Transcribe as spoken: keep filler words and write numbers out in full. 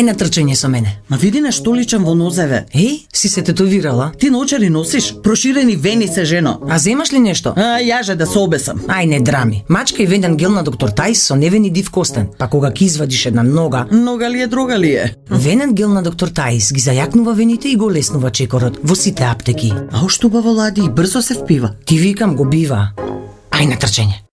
на трчање со мене. Ма види нешто личам во нозеве. Еј, си се тетовирала? Ти наочари носиш? Проширени вени се, жено. А земаш ли нешто? А, јаже да се обесам. Ај не драми. Мачка и венен гел на доктор Тајс со невени див костен. Па кога ќе извадиш една нога, Нога ли е, друга ли е? венен гел на доктор Тајс ги зајакнува вените и го леснува чекорот во сите аптеки. А ошто убаво лади и брзо се впива. Ти викам го бива. Ај на трчање.